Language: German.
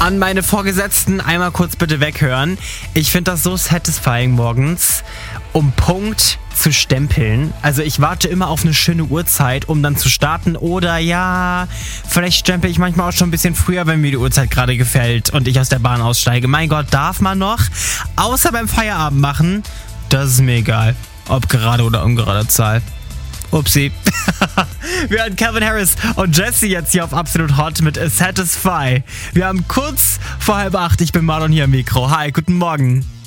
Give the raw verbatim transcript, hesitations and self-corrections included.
An meine Vorgesetzten einmal kurz bitte weghören. Ich finde das so satisfying morgens, um Punkt zu stempeln. Also ich warte immer auf eine schöne Uhrzeit, um dann zu starten. Oder ja, vielleicht stempel ich manchmal auch schon ein bisschen früher, wenn mir die Uhrzeit gerade gefällt und ich aus der Bahn aussteige. Mein Gott, darf man noch? Außer beim Feierabend machen. Das ist mir egal. Ob gerade oder ungerade Zahl. Upsi. Wir hatten Calvin Harris und Jesse jetzt hier auf Absolut Hot mit Satisfy. Wir haben kurz vor halb acht. Ich bin Marlon hier am Mikro. Hi, guten Morgen.